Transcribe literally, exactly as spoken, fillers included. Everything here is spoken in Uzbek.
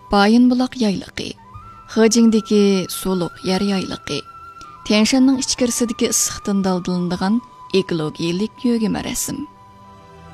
Bayınbulaq yaylıqı, Xijingdagi suluq yer yaylıqı, Tianshanning ichkarisidagi issiqdan daldalınadigan ekologiyalik yo'g'ima rasm.